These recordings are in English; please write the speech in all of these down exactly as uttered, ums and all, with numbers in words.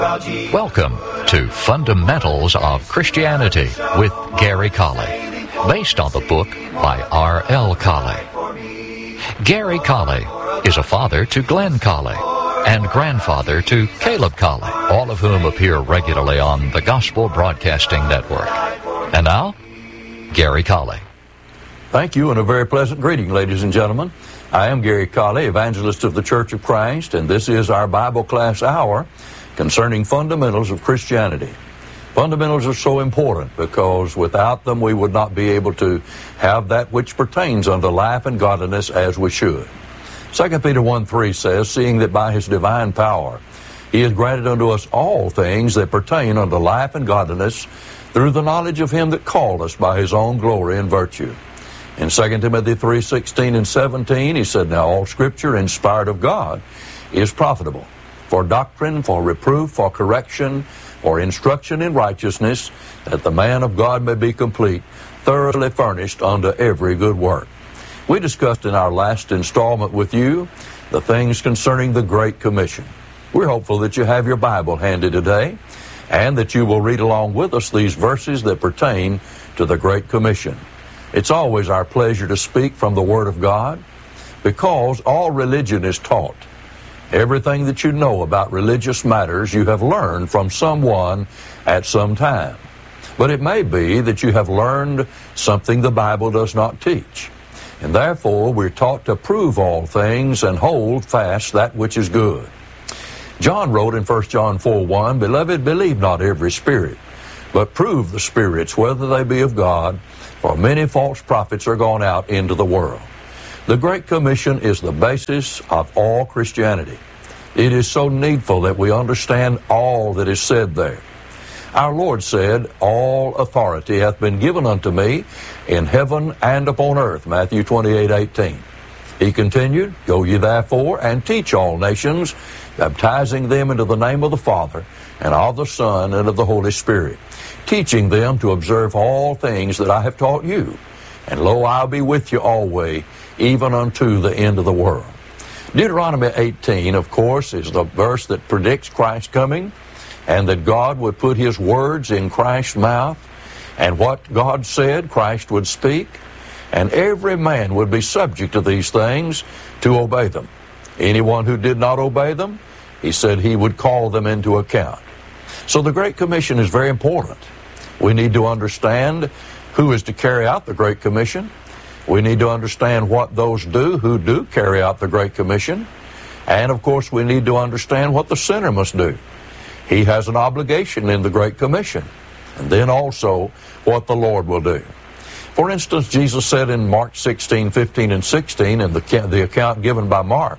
Welcome to Fundamentals of Christianity with Gary Colley, based on the book by R L Colley. Gary Colley is a father to Glenn Colley and grandfather to Caleb Colley, all of whom appear regularly on the Gospel Broadcasting Network. And now, Gary Colley. Thank you, and a very pleasant greeting, ladies and gentlemen. I am Gary Colley, evangelist of the Church of Christ, and this is our Bible class hour concerning fundamentals of Christianity. Fundamentals are so important because without them we would not be able to have that which pertains unto life and godliness as we should. Second Peter one three says, seeing that by his divine power he has granted unto us all things that pertain unto life and godliness through the knowledge of him that called us by his own glory and virtue. In Second Timothy three sixteen and seventeen, he said, now all scripture inspired of God is profitable for doctrine, for reproof, for correction, for instruction in righteousness, that the man of God may be complete, thoroughly furnished unto every good work. We discussed in our last installment with you the things concerning the Great Commission. We're hopeful that you have your Bible handy today and that you will read along with us these verses that pertain to the Great Commission. It's always our pleasure to speak from the Word of God because all religion is taught. Everything that you know about religious matters you have learned from someone at some time. But it may be that you have learned something the Bible does not teach. And therefore, we're taught to prove all things and hold fast that which is good. John wrote in First John four one, Beloved, believe not every spirit, but prove the spirits, whether they be of God, for many false prophets are gone out into the world. The Great Commission is the basis of all Christianity. It is so needful that we understand all that is said there. Our Lord said, all authority hath been given unto me in heaven and upon earth, Matthew twenty-eight eighteen. He continued, Go ye therefore and teach all nations, baptizing them into the name of the Father, and of the Son, and of the Holy Spirit, teaching them to observe all things that I have taught you. And lo, I'll be with you always, even unto the end of the world. Deuteronomy eighteen, of course, is the verse that predicts Christ's coming, and that God would put his words in Christ's mouth, and what God said, Christ would speak, and every man would be subject to these things to obey them. Anyone who did not obey them, he said he would call them into account. So the Great Commission is very important. We need to understand who is to carry out the Great Commission. We need to understand what those do who do carry out the Great Commission. And of course we need to understand what the sinner must do. He has an obligation in the Great Commission. And then also what the Lord will do. For instance, Jesus said in Mark sixteen, fifteen, and sixteen, in the, the account given by Mark,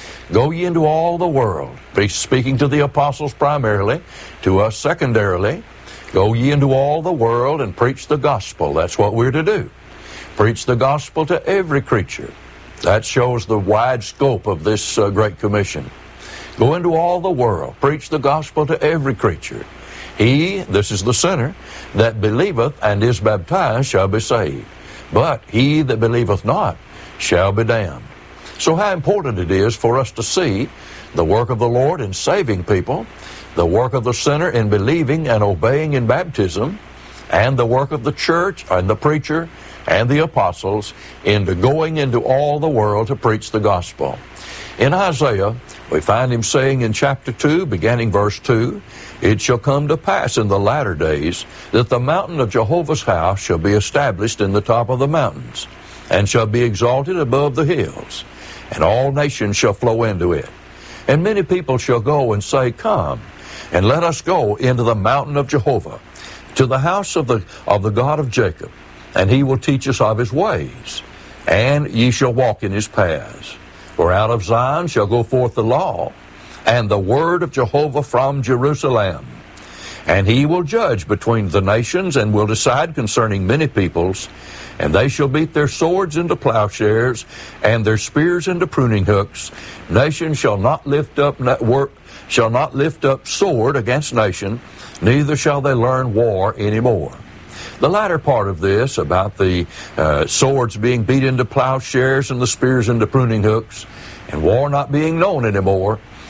Go ye into all the world. He's speaking to the apostles primarily, to us secondarily. Go ye into all the world and preach the gospel. That's what we're to do. Preach the gospel to every creature. That shows the wide scope of this uh, Great Commission. Go into all the world. Preach the gospel to every creature. He, this is the sinner, that believeth and is baptized shall be saved. But he that believeth not shall be damned. So how important it is for us to see the work of the Lord in saving people, the work of the sinner in believing and obeying in baptism, and the work of the church and the preacher and the apostles into going into all the world to preach the gospel. In Isaiah, we find him saying in chapter two, beginning verse two, It shall come to pass in the latter days that the mountain of Jehovah's house shall be established in the top of the mountains, and shall be exalted above the hills, and all nations shall flow into it. And many people shall go and say, Come, and let us go into the mountain of Jehovah, to the house of the of the God of Jacob, and he will teach us of his ways, and ye shall walk in his paths. For out of Zion shall go forth the law, and the word of Jehovah from Jerusalem. And he will judge between the nations, and will decide concerning many peoples. And they shall beat their swords into plowshares, and their spears into pruning hooks. Nation shall not lift up work, shall not lift up sword against nation, neither shall they learn war any more. The latter part of this, about the uh, swords being beat into plowshares and the spears into pruning hooks, and war not being known anymore,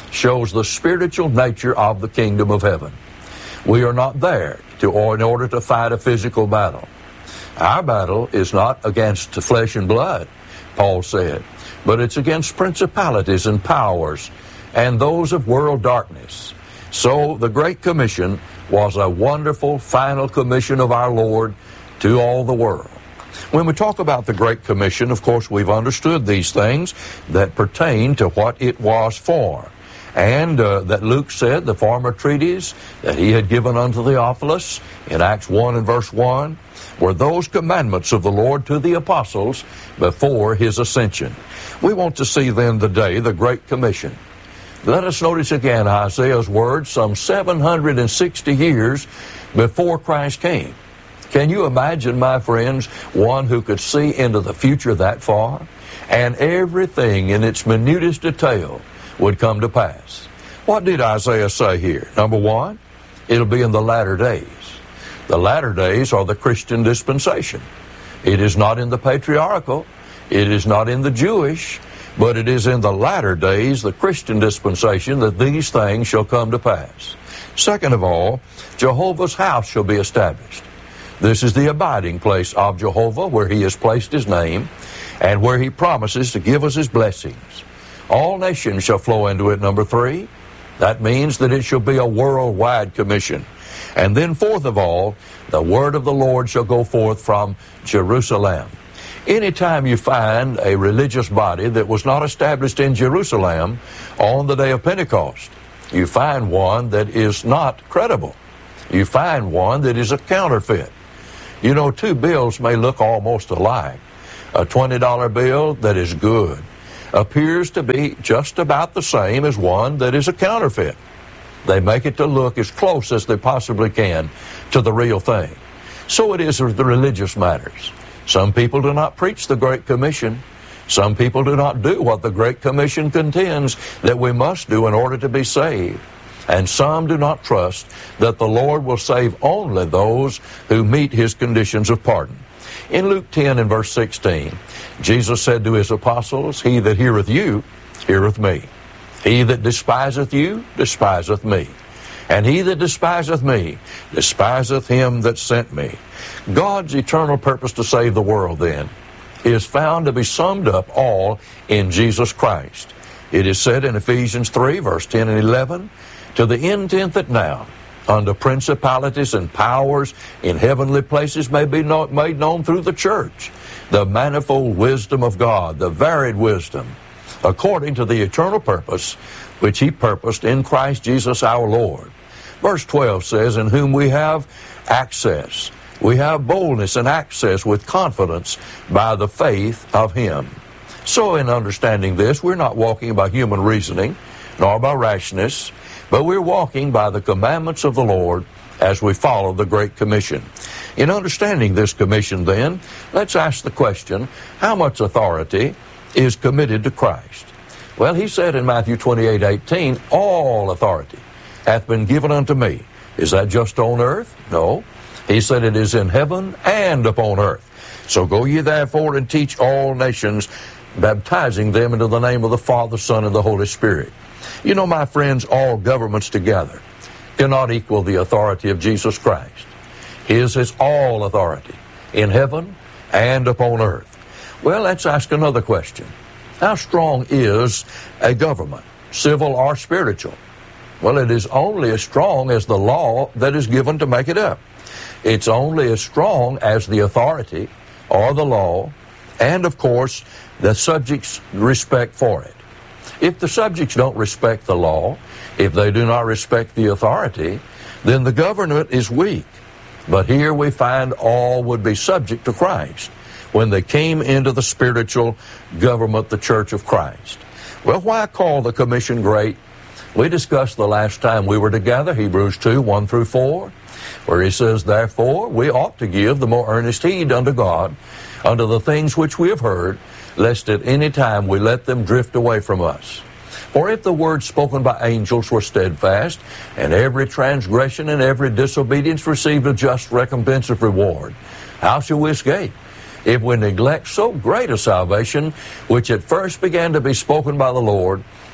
shows the spiritual nature of the kingdom of heaven. We are not there to, or in order to fight a physical battle. Our battle is not against flesh and blood, Paul said, but it's against principalities and powers and those of world darkness. So the Great Commission was a wonderful final commission of our Lord to all the world. When we talk about the Great Commission, of course, we've understood these things that pertain to what it was for. And uh, that Luke said, the former treatise that he had given unto Theophilus in Acts one and verse one, were those commandments of the Lord to the apostles before his ascension. We want to see then today the Great Commission. Let us notice again Isaiah's words some seven hundred sixty years before Christ came. Can you imagine, my friends, one who could see into the future that far? And everything in its minutest detail would come to pass. What did Isaiah say here? Number one, it'll be in the latter days. The latter days are the Christian dispensation. It is not in the patriarchal, it is not in the Jewish, but it is in the latter days, the Christian dispensation, that these things shall come to pass. Second of all, Jehovah's house shall be established. This is the abiding place of Jehovah, where he has placed his name, and where he promises to give us his blessings. All nations shall flow into it, number three. That means that it shall be a worldwide commission. And then fourth of all, the word of the Lord shall go forth from Jerusalem. Anytime you find a religious body that was not established in Jerusalem on the day of Pentecost, you find one that is not credible. You find one that is a counterfeit. You know, two bills may look almost alike. A twenty dollar bill that is good appears to be just about the same as one that is a counterfeit. They make it to look as close as they possibly can to the real thing. So it is with the religious matters. Some people do not preach the Great Commission. Some people do not do what the Great Commission contends that we must do in order to be saved. And some do not trust that the Lord will save only those who meet his conditions of pardon. In Luke ten and verse sixteen, Jesus said to his apostles, he that heareth you, heareth me. He that despiseth you, despiseth me. And he that despiseth me, despiseth him that sent me. God's eternal purpose to save the world, then, is found to be summed up all in Jesus Christ. It is said in Ephesians three, verse ten and eleven, to the intent that now, under principalities and powers in heavenly places may be no- made known through the church, the manifold wisdom of God, the varied wisdom, according to the eternal purpose which he purposed in Christ Jesus our Lord. Verse twelve says, in whom we have access. We have boldness and access with confidence by the faith of him. So in understanding this, we're not walking by human reasoning, nor by rashness, but we're walking by the commandments of the Lord as we follow the Great Commission. In understanding this commission, then, let's ask the question, how much authority is committed to Christ? Well, he said in Matthew twenty-eight eighteen, all authority hath been given unto me. Is that just on earth? No. He said it is in heaven and upon earth. So go ye therefore and teach all nations, baptizing them into the name of the Father, Son, and the Holy Spirit. You know, my friends, all governments together cannot equal the authority of Jesus Christ. His is all authority in heaven and upon earth. Well, let's ask another question. How strong is a government, civil or spiritual? Well, it is only as strong as the law that is given to make it up. It's only as strong as the authority or the law and, of course, the subjects' respect for it. If the subjects don't respect the law, if they do not respect the authority, then the government is weak. But here we find all would be subject to Christ when they came into the spiritual government, the Church of Christ. Well, why call the commission great? We discussed the last time we were together, Hebrews two, one through four, where he says, therefore, we ought to give the more earnest heed unto God, unto the things which we have heard, lest at any time we let them drift away from us. For if the word spoken by angels were steadfast, and every transgression and every disobedience received a just recompense of reward, how shall we escape if we neglect so great a salvation, which at first began to be spoken by the Lord,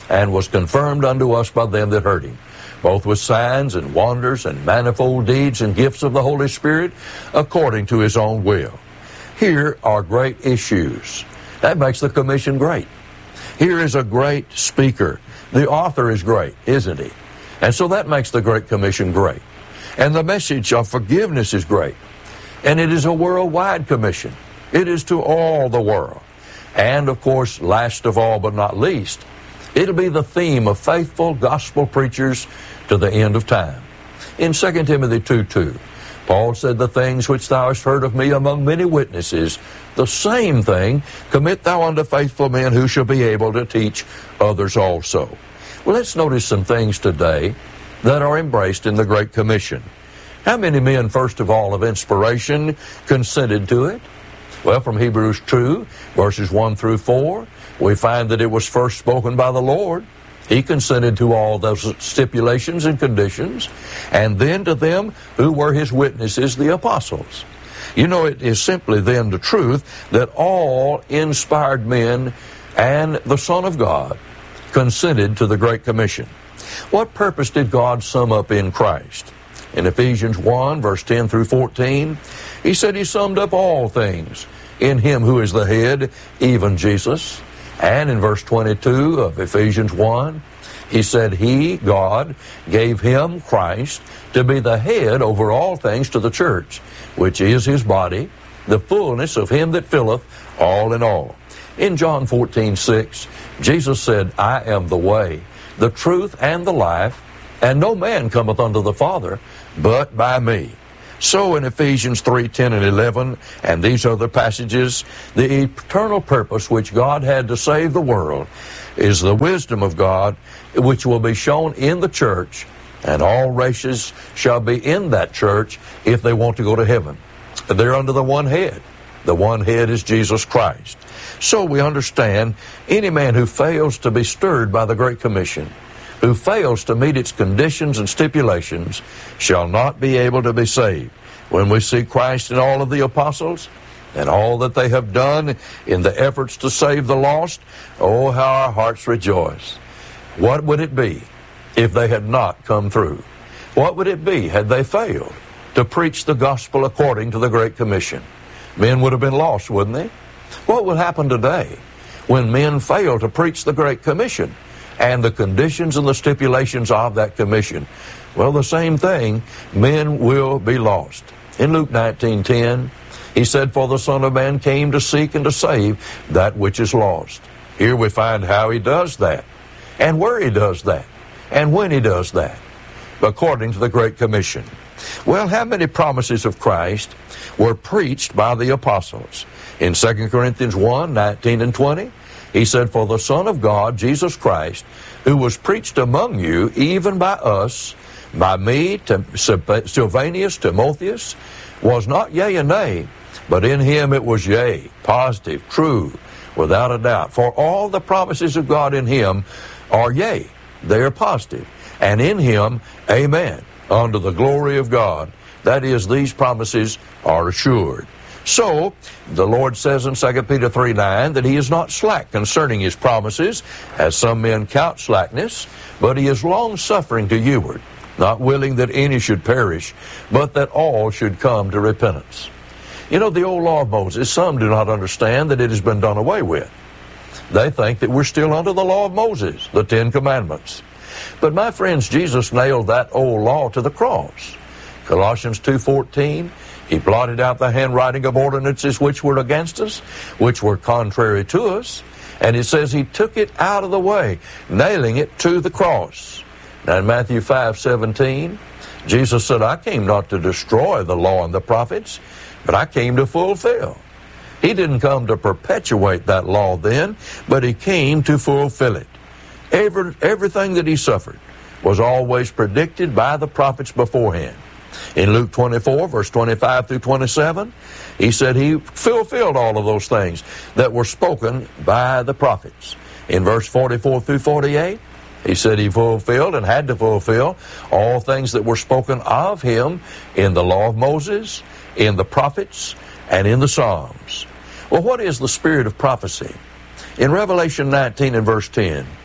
and was confirmed unto us by them that heard him, both with signs and wonders and manifold deeds and gifts of the Holy Spirit, according to his own will. Here are great issues. That makes the commission great. Here is a great speaker. The author is great, isn't he? And so that makes the Great Commission great. And the message of forgiveness is great. And it is a worldwide commission. It is to all the world. And, of course, last of all but not least, it'll be the theme of faithful gospel preachers to the end of time. In Second Timothy two two, Paul said, the things which thou hast heard of me among many witnesses, the same thing commit thou unto faithful men who shall be able to teach others also. Well, let's notice some things today that are embraced in the Great Commission. How many men, first of all, of inspiration consented to it? Well, from Hebrews two, verses one through four, we find that it was first spoken by the Lord. He consented to all those stipulations and conditions, and then to them who were his witnesses, the apostles. You know, it is simply then the truth that all inspired men and the Son of God consented to the Great Commission. What purpose did God sum up in Christ? In Ephesians one, verse ten through fourteen, he said he summed up all things in him who is the head, even Jesus. And in verse twenty-two of Ephesians one, he said he, God, gave him, Christ, to be the head over all things to the church, which is his body, the fullness of him that filleth all in all. In John fourteen six, Jesus said, I am the way, the truth, and the life, and no man cometh unto the Father but by me. So in Ephesians three ten and eleven, and these other passages, the eternal purpose which God had to save the world is the wisdom of God, which will be shown in the church, and all races shall be in that church if they want to go to heaven. They're under the one head. The one head is Jesus Christ. So we understand any man who fails to be stirred by the Great Commission, who fails to meet its conditions and stipulations, shall not be able to be saved. When we see Christ and all of the apostles and all that they have done in the efforts to save the lost, oh, how our hearts rejoice. What would it be if they had not come through? What would it be had they failed to preach the gospel according to the Great Commission? Men would have been lost, wouldn't they? What would happen today when men fail to preach the Great Commission and the conditions and the stipulations of that commission? Well, the same thing, men will be lost. In Luke nineteen ten, he said, for the Son of Man came to seek and to save that which is lost. Here we find how he does that, and where he does that, and when he does that, according to the Great Commission. Well, how many promises of Christ were preached by the apostles? In Second Corinthians one, nineteen and twenty, he said, for the Son of God, Jesus Christ, who was preached among you, even by us, by me, to Silvanus, Timotheus, was not yea and nay, but in him it was yea, positive, true, without a doubt. For all the promises of God in him are yea, they are positive, and in him, amen, unto the glory of God. That is, these promises are assured. So, the Lord says in Second Peter three nine that he is not slack concerning his promises, as some men count slackness, but he is long-suffering to youward, not willing that any should perish, but that all should come to repentance. You know, the old law of Moses, some do not understand that it has been done away with. They think that we're still under the law of Moses, the Ten Commandments. But my friends, Jesus nailed that old law to the cross. Colossians two fourteen, he blotted out the handwriting of ordinances which were against us, which were contrary to us, and it says he took it out of the way, nailing it to the cross. Now in Matthew five seventeen, Jesus said, I came not to destroy the law and the prophets, but I came to fulfill. He didn't come to perpetuate that law then, but he came to fulfill it. Every, everything that he suffered was always predicted by the prophets beforehand. In Luke twenty-four, verse twenty-five through twenty-seven, he said he fulfilled all of those things that were spoken by the prophets. In verse forty-four through forty-eight, he said he fulfilled and had to fulfill all things that were spoken of him in the law of Moses, in the prophets, and in the Psalms. Well, what is the spirit of prophecy? In Revelation nineteen and verse ten,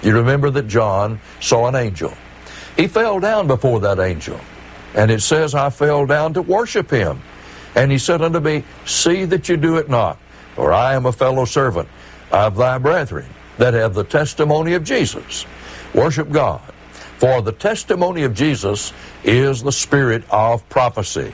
You remember that John saw an angel. He fell down before that angel. And it says, I fell down to worship him. And he said unto me, see that you do it not, for I am a fellow servant of thy brethren that have the testimony of Jesus. Worship God. For the testimony of Jesus is the spirit of prophecy.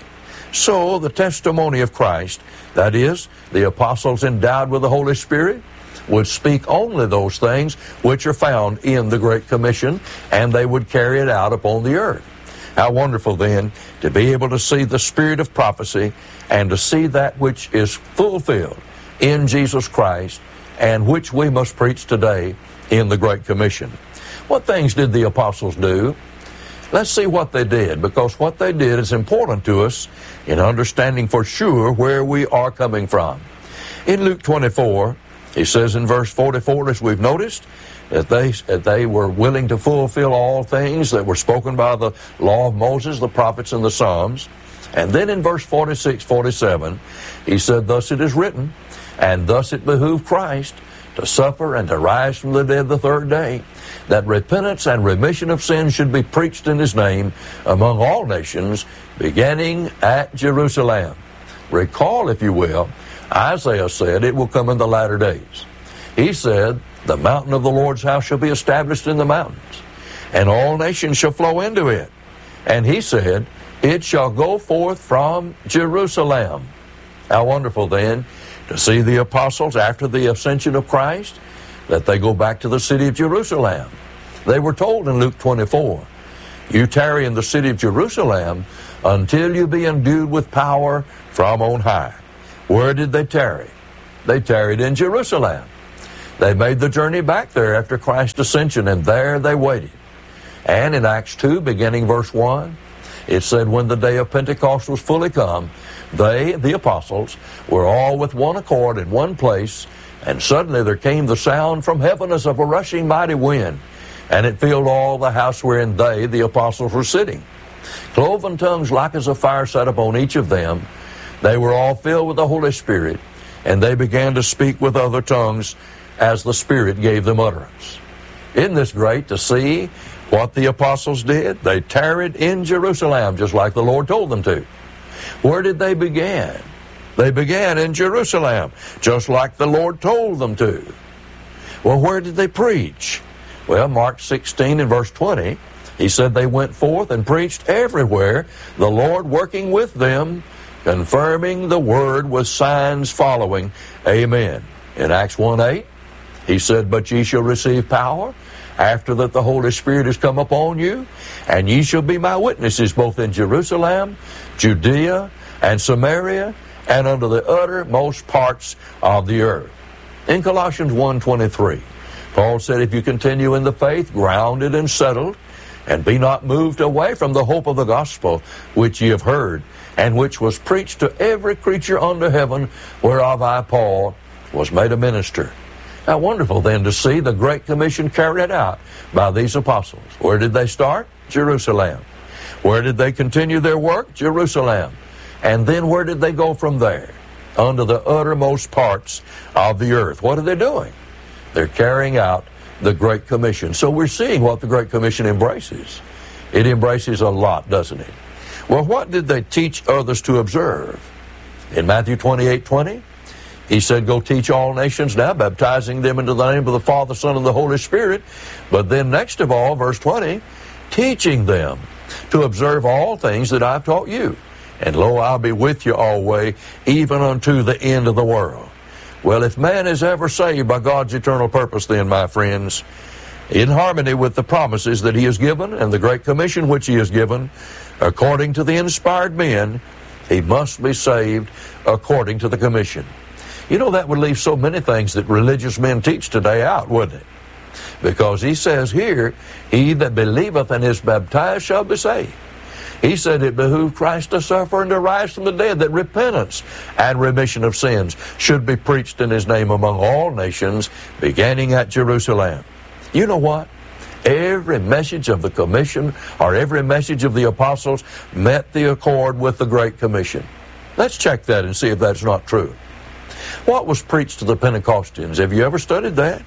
So the testimony of Christ, that is, the apostles endowed with the Holy Spirit, would speak only those things which are found in the Great Commission, and they would carry it out upon the earth. How wonderful then to be able to see the spirit of prophecy and to see that which is fulfilled in Jesus Christ and which we must preach today in the Great Commission. What things did the apostles do? Let's see what they did, because what they did is important to us in understanding for sure where we are coming from. In Luke twenty-four, he says in verse forty-four, as we've noticed, that they, that they were willing to fulfill all things that were spoken by the law of Moses, the prophets, and the Psalms. And then in verse forty-six, forty-seven, he said, thus it is written, and thus it behooved Christ to suffer and to rise from the dead the third day, that repentance and remission of sins should be preached in his name among all nations, beginning at Jerusalem. Recall, if you will, Isaiah said it will come in the latter days. He said, the mountain of the Lord's house shall be established in the mountains, and all nations shall flow into it. And he said, it shall go forth from Jerusalem. How wonderful then to see the apostles after the ascension of Christ, that they go back to the city of Jerusalem. They were told in Luke twenty-four, you tarry in the city of Jerusalem until you be endued with power from on high. Where did they tarry? They tarried in Jerusalem. They made the journey back there after Christ's ascension, and there they waited. And in Acts two, beginning verse one, it said, when the day of Pentecost was fully come, they, the apostles, were all with one accord in one place, and suddenly there came the sound from heaven as of a rushing mighty wind, and it filled all the house wherein they, the apostles, were sitting. Cloven tongues like as a fire sat upon each of them. They were all filled with the Holy Spirit, and they began to speak with other tongues as the Spirit gave them utterance. Isn't this great to see what the apostles did? They tarried in Jerusalem, just like the Lord told them to. Where did they begin? They began in Jerusalem, just like the Lord told them to. Well, where did they preach? Well, Mark sixteen and verse twenty, he said they went forth and preached everywhere, the Lord working with them, confirming the word with signs following. Amen. In Acts one eight, he said, but ye shall receive power after that the Holy Spirit has come upon you, and ye shall be my witnesses both in Jerusalem, Judea, and Samaria, and unto the uttermost parts of the earth. In Colossians one twenty-three, Paul said, if you continue in the faith, grounded and settled, and be not moved away from the hope of the gospel which ye have heard, and which was preached to every creature under heaven, whereof I, Paul, was made a minister. How wonderful then to see the Great Commission carried out by these apostles. Where did they start? Jerusalem. Where did they continue their work? Jerusalem. And then where did they go from there? Unto the uttermost parts of the earth. What are they doing? They're carrying out the Great Commission. So we're seeing what the Great Commission embraces. It embraces a lot, doesn't it? Well, what did they teach others to observe? In Matthew twenty-eight twenty, he said, go teach all nations now, baptizing them into the name of the Father, Son, and the Holy Spirit. But then next of all, verse twenty, teaching them to observe all things that I've taught you. And lo, I'll be with you always, even unto the end of the world. Well, if man is ever saved by God's eternal purpose, then, my friends, in harmony with the promises that he has given and the Great Commission which he has given, according to the inspired men, he must be saved according to the commission. You know, that would leave so many things that religious men teach today out, wouldn't it? Because he says here, he that believeth and is baptized shall be saved. He said it behooved Christ to suffer and to rise from the dead, that repentance and remission of sins should be preached in his name among all nations, beginning at Jerusalem. You know what? Every message of the commission, or every message of the apostles, met the accord with the Great Commission. Let's check that and see if that's not true. What was preached to the Pentecostals? Have you ever studied that?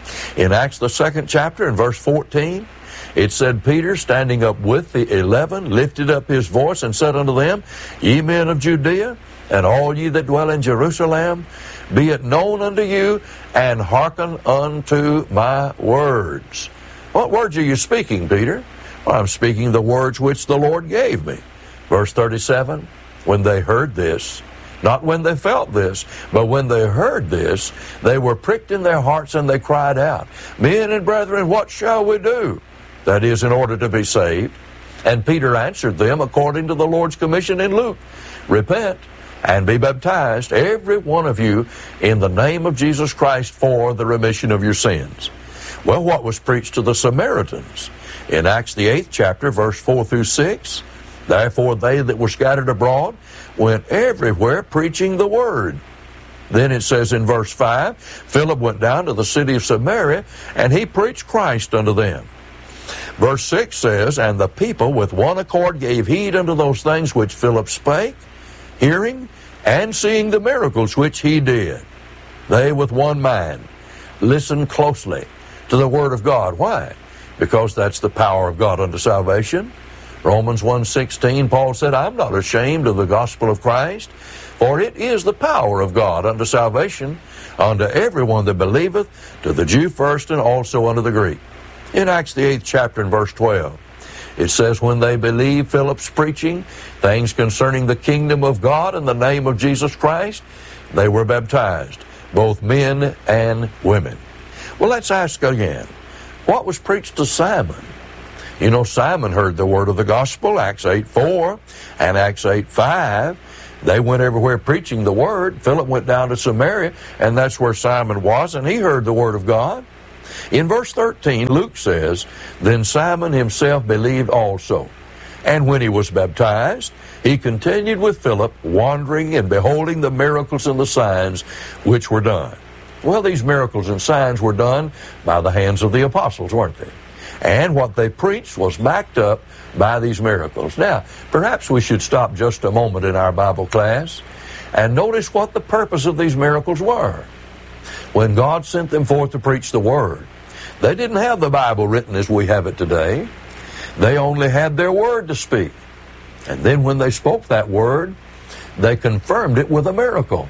In Acts, the second chapter, in verse fourteen, it said, Peter, standing up with the eleven, lifted up his voice and said unto them, Ye men of Judea, and all ye that dwell in Jerusalem, be it known unto you, and hearken unto my words. What words are you speaking, Peter? Well, I'm speaking the words which the Lord gave me. Verse thirty-seven, when they heard this, not when they felt this, but when they heard this, they were pricked in their hearts, and they cried out, Men and brethren, what shall we do? That is, in order to be saved. And Peter answered them according to the Lord's commission in Luke, Repent and be baptized, every one of you, in the name of Jesus Christ for the remission of your sins. Well, what was preached to the Samaritans? In Acts the eighth chapter, verse four through six, Therefore they that were scattered abroad went everywhere preaching the word. Then it says in verse five, Philip went down to the city of Samaria, and he preached Christ unto them. Verse six says, And the people with one accord gave heed unto those things which Philip spake, hearing and seeing the miracles which he did. They with one mind listened closely to the word of God. Why? Because that's the power of God unto salvation. Romans one sixteen, Paul said, I'm not ashamed of the gospel of Christ, for it is the power of God unto salvation, unto everyone that believeth, to the Jew first, and also unto the Greek. In Acts the eighth chapter and verse twelve, it says, When they believed Philip's preaching things concerning the kingdom of God in the name of Jesus Christ, they were baptized, both men and women. Well, let's ask again, what was preached to Simon? You know, Simon heard the word of the gospel, Acts eight four and Acts eight five. They went everywhere preaching the word. Philip went down to Samaria, and that's where Simon was, and he heard the word of God. In verse thirteen, Luke says, Then Simon himself believed also. And when he was baptized, he continued with Philip, wandering and beholding the miracles and the signs which were done. Well, these miracles and signs were done by the hands of the apostles, weren't they? And what they preached was backed up by these miracles. Now, perhaps we should stop just a moment in our Bible class and notice what the purpose of these miracles were. When God sent them forth to preach the Word, they didn't have the Bible written as we have it today. They only had their Word to speak. And then when they spoke that Word, they confirmed it with a miracle.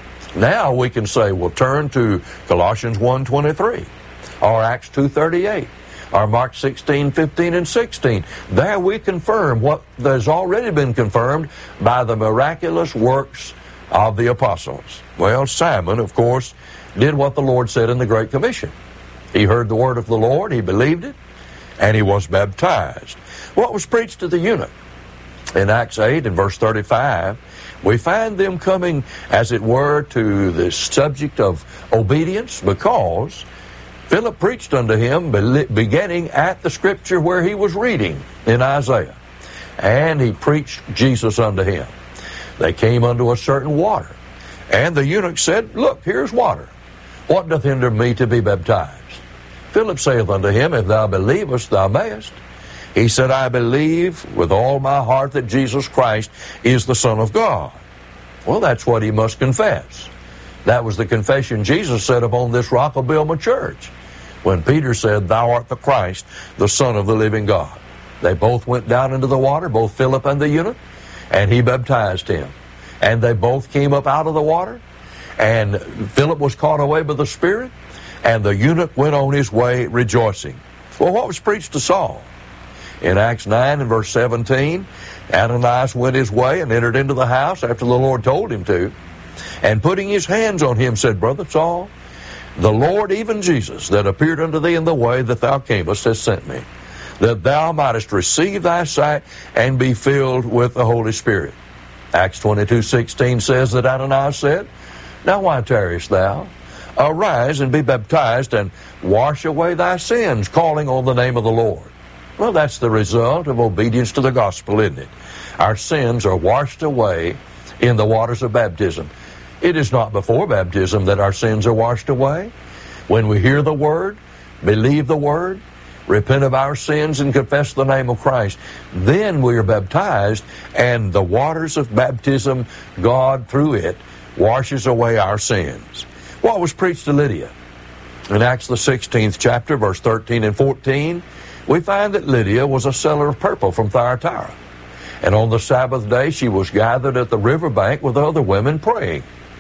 Now we can say, well, turn to Colossians one twenty-three or Acts two thirty-eight. Or Mark sixteen, fifteen, and sixteen. There we confirm what has already been confirmed by the miraculous works of the apostles. Well, Simon, of course, did what the Lord said in the Great Commission. He heard the word of the Lord, he believed it, and he was baptized. What was preached to the eunuch? In Acts eight and verse thirty-five, we find them coming, as it were, to the subject of obedience, because Philip preached unto him, beginning at the scripture where he was reading in Isaiah. And he preached Jesus unto him. They came unto a certain water. And the eunuch said, Look, here's water. What doth hinder me to be baptized? Philip saith unto him, If thou believest, thou mayest. He said, I believe with all my heart that Jesus Christ is the Son of God. Well, that's what he must confess. That was the confession Jesus said, Upon this rock I'll build my church. When Peter said, Thou art the Christ, the Son of the living God. They both went down into the water, both Philip and the eunuch, and he baptized him. And they both came up out of the water, and Philip was caught away by the Spirit, and the eunuch went on his way rejoicing. Well, what was preached to Saul? In Acts nine and verse seventeen, Ananias went his way and entered into the house after the Lord told him to, and putting his hands on him said, Brother Saul, the Lord, even Jesus, that appeared unto thee in the way that thou camest, has sent me, that thou mightest receive thy sight and be filled with the Holy Spirit. Acts twenty-two sixteen says that Ananias said, Now why tarriest thou? Arise and be baptized and wash away thy sins, calling on the name of the Lord. Well, that's the result of obedience to the gospel, isn't it? Our sins are washed away in the waters of baptism. It is not before baptism that our sins are washed away. When we hear the word, believe the word, repent of our sins and confess the name of Christ, then we are baptized, and the waters of baptism, God through it washes away our sins. What was preached to Lydia? In Acts the sixteenth chapter, verse thirteen and fourteen, we find that Lydia was a seller of purple from Thyatira. And on the Sabbath day, she was gathered at the riverbank with other women praying.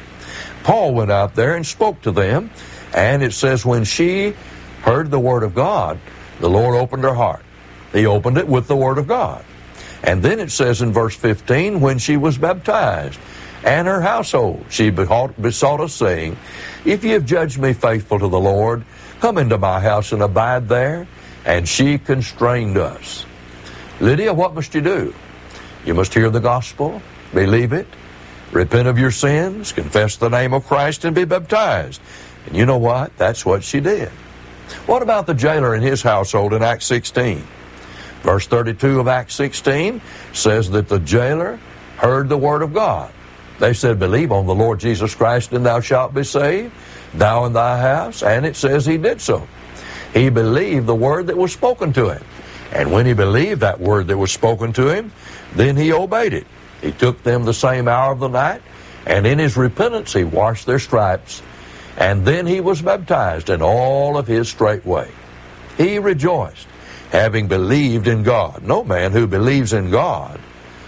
Paul went out there and spoke to them, and it says when she heard the word of God, the Lord opened her heart. He opened it with the word of God. And then it says in verse fifteen, when she was baptized, and her household, she besought us, saying, if ye have judged me faithful to the Lord, come into my house and abide there. And she constrained us. Lydia, what must you do? You must hear the gospel, believe it, repent of your sins, confess the name of Christ, and be baptized. And you know what? That's what she did. What about the jailer and his household in Acts sixteen? Verse thirty-two of Acts sixteen says that the jailer heard the word of God. They said, believe on the Lord Jesus Christ, and thou shalt be saved, thou and thy house. And it says he did so. He believed the word that was spoken to him. And when he believed that word that was spoken to him, then he obeyed it. He took them the same hour of the night, and in his repentance he washed their stripes, and then he was baptized in all of his straightway. He rejoiced, having believed in God. No man who believes in God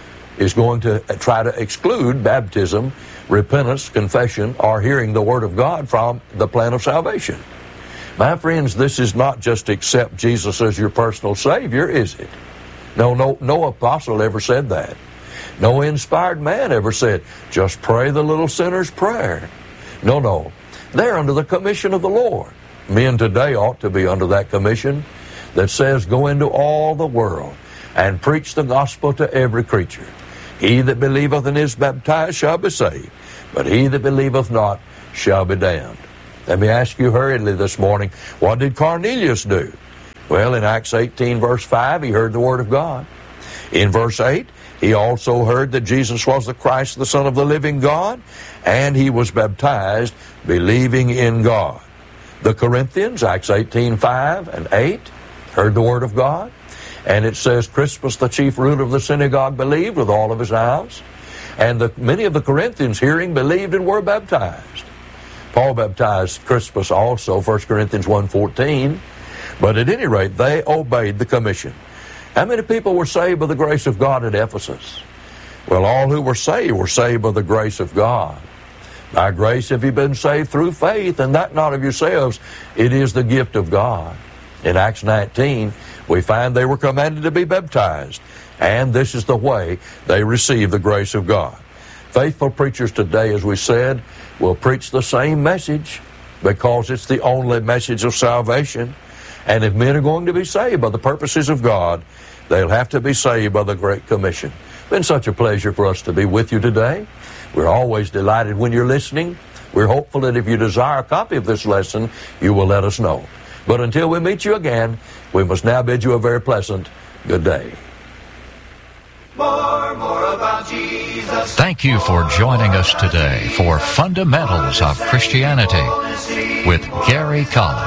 is going to try to exclude baptism, repentance, confession, or hearing the word of God from the plan of salvation. My friends, this is not just accept Jesus as your personal Savior, is it? No, no, no apostle ever said that. No inspired man ever said, just pray the little sinner's prayer. No, no. They're under the commission of the Lord. Men today ought to be under that commission that says, go into all the world and preach the gospel to every creature. He that believeth and is baptized shall be saved, but he that believeth not shall be damned. Let me ask you hurriedly this morning, what did Cornelius do? Well, in Acts eighteen, verse five, he heard the word of God. In verse eight, he also heard that Jesus was the Christ, the Son of the living God, and he was baptized, believing in God. The Corinthians, Acts eighteen, five and eight, heard the word of God. And it says, Crispus, the chief ruler of the synagogue, believed with all of his house. And the, many of the Corinthians, hearing, believed and were baptized. Paul baptized Crispus also, First Corinthians one fourteen. But at any rate, they obeyed the commission. How many people were saved by the grace of God at Ephesus? Well, all who were saved were saved by the grace of God. By grace have you been saved through faith, and that not of yourselves. It is the gift of God. In Acts nineteen, we find they were commanded to be baptized, and this is the way they received the grace of God. Faithful preachers today, as we said, will preach the same message because it's the only message of salvation. And if men are going to be saved by the purposes of God, they'll have to be saved by the Great Commission. It's been such a pleasure for us to be with you today. We're always delighted when you're listening. We're hopeful that if you desire a copy of this lesson, you will let us know. But until we meet you again, we must now bid you a very pleasant good day. More, more about Jesus. Thank you for joining us today for Fundamentals of Christianity with Gary Collins.